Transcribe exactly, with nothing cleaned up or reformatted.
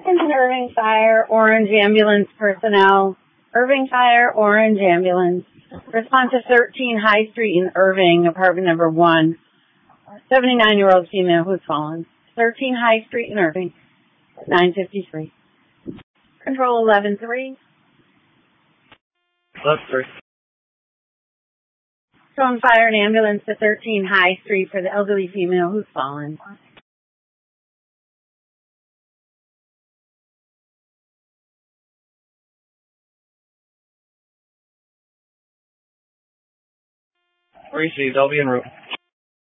Attention Irving Fire, Orange Ambulance personnel. Irving Fire, Orange Ambulance. Response to thirteen High Street in Irving, apartment number one. seventy-nine-year-old female who's fallen. thirteen High Street in Irving, nine fifty-three. Control eleven three. Left three. Stone Fire and ambulance to thirteen High Street for the elderly female who's fallen. Received. I'll be en route.